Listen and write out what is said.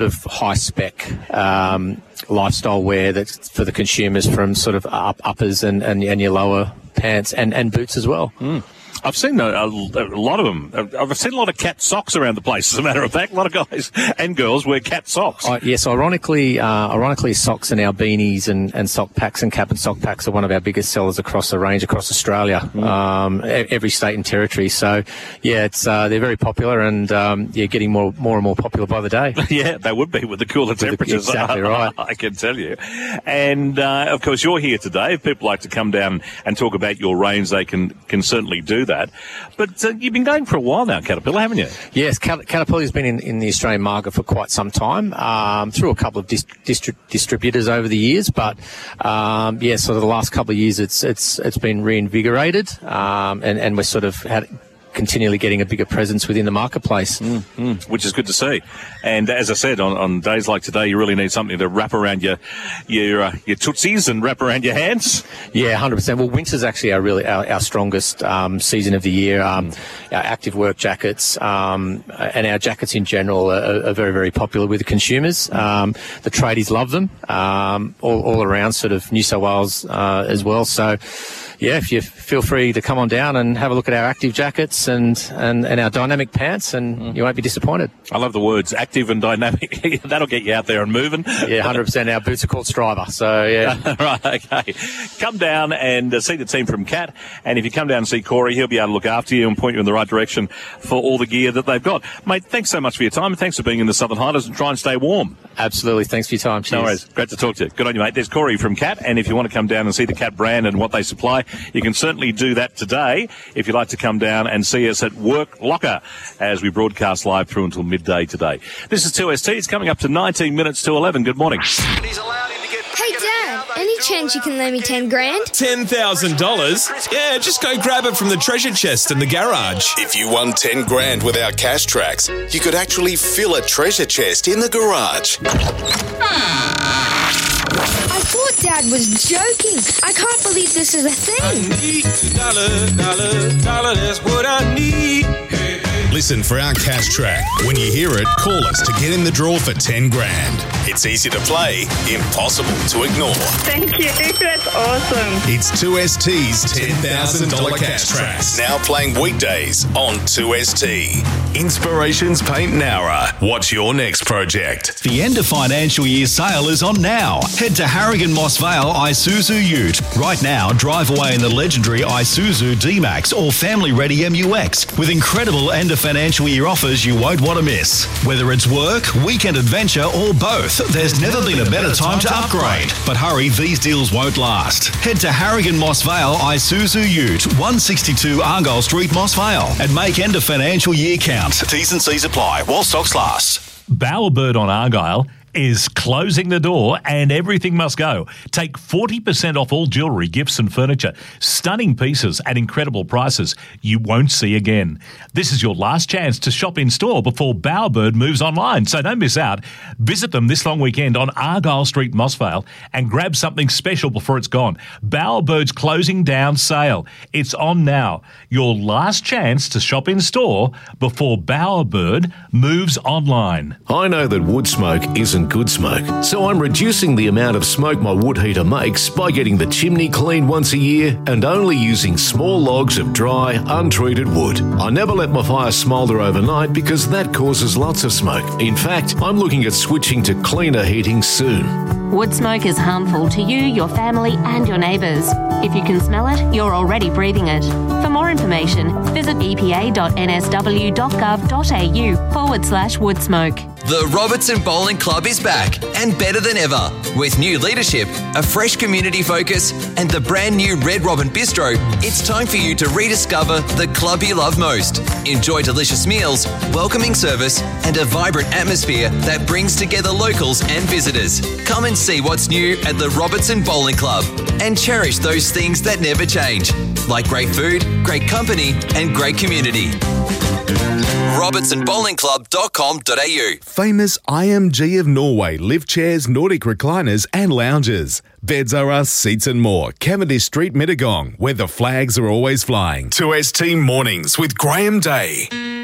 of high spec lifestyle wear that's for the consumers, from sort of uppers and your lower pants and boots as well. I've seen a lot of them. I've seen a lot of cat socks around the place, as a matter of fact. A lot of guys and girls wear cat socks. Yes, ironically, socks and our beanies and sock packs and cap and sock packs are one of our biggest sellers across the range, across Australia, every state and territory. So, yeah, it's they're very popular and, getting more and more popular by the day. Yeah, they would be with the cooler temperatures. Exactly right. I can tell you. And, of course, you're here today. If people like to come down and talk about your range, they can certainly do that. But you've been going for a while now, Caterpillar, haven't you? Yes, Caterpillar's been in the Australian market for quite some time, through a couple of distributors over the years. But sort of the last couple of years, it's been reinvigorated, and we're sort of continually getting a bigger presence within the marketplace. Which is good to see. And as I said, on days like today, you really need something to wrap around your tootsies and wrap around your hands. Yeah, 100%. Well, winter's actually our strongest season of the year. Our active work jackets and our jackets in general are very, very popular with the consumers. The tradies love them all around sort of New South Wales as well. So, yeah, if you feel free to come on down and have a look at our active jackets and our dynamic pants, and you won't be disappointed. I love the words active and dynamic. That'll get you out there and moving. Yeah, 100%. Our boots are called Striver. So, yeah. Right, okay. Come down and see the team from Cat. And if you come down and see Corey, he'll be able to look after you and point you in the right direction for all the gear that they've got. Mate, thanks so much for your time, and thanks for being in the Southern Highlands, and try and stay warm. Absolutely. Thanks for your time. Cheers. No worries. Great to talk to you. Good on you, mate. There's Corey from Cat. And if you want to come down and see the Cat brand and what they supply, you can certainly do that today if you'd like to come down and see us at Work Locker as we broadcast live through until midday today. This is 2ST. It's coming up to 19 minutes to 11. Good morning. Hey, Dad, any chance you can lend me 10 grand? $10,000? Yeah, just go grab it from the treasure chest in the garage. If you won 10 grand with our cash tracks, you could actually fill a treasure chest in the garage. I thought Dad was joking. I can't believe this is a thing. I need $1, that's what I need. Listen for our cash track. When you hear it, call us to get in the draw for 10 grand. It's easy to play, impossible to ignore. Thank you. That's awesome. It's 2ST's $10,000 cash tracks. Now playing weekdays on 2ST. Inspirations Paint Nowra. What's your next project? The end of financial year sale is on now. Head to Harrigan Moss Vale Isuzu Ute. Right now, drive away in the legendary Isuzu D-Max or family ready MUX with incredible end of financial year offers you won't want to miss. Whether it's work, weekend adventure or both, there's never been a better time to upgrade. But hurry, these deals won't last. Head to Harrigan Moss Vale Isuzu Ute, 162 Argyle Street, Moss Vale, and make end of financial year count. T's and C's apply while stocks last. Bowerbird on Argyle is closing the door and everything must go. Take 40% off all jewellery, gifts and furniture. Stunning pieces at incredible prices you won't see again. This is your last chance to shop in store before Bowerbird moves online, so don't miss out. Visit them this long weekend on Argyle Street, Moss Vale, and grab something special before it's gone. Bowerbird's closing down sale. It's on now. Your last chance to shop in store before Bowerbird moves online. I know that wood smoke isn't good smoke, so I'm reducing the amount of smoke my wood heater makes by getting the chimney cleaned once a year and only using small logs of dry, untreated wood. I never let my fire smoulder overnight because that causes lots of smoke. In fact, I'm looking at switching to cleaner heating soon. Wood smoke is harmful to you, your family and your neighbours. If you can smell it, you're already breathing it. For more information, visit epa.nsw.gov.au/woodsmoke. The Robertson Bowling Club is back and better than ever. With new leadership, a fresh community focus and the brand new Red Robin Bistro, it's time for you to rediscover the club you love most. Enjoy delicious meals, welcoming service and a vibrant atmosphere that brings together locals and visitors. Come and see what's new at the Robertson Bowling Club and cherish those things that never change, like great food, great company and great community. robertsonbowlingclub.com.au. Famous IMG of Norway lift chairs, Nordic recliners and lounges. Beds are us, seats and more. Cavendish Street, Mittagong, where the flags are always flying. 2ST Mornings with Graham Day.